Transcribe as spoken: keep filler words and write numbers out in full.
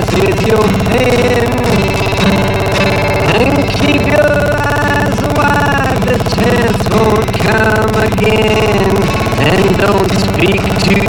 cards with your pen, and keep your eyes wide, the chance won't come again. And don't speak too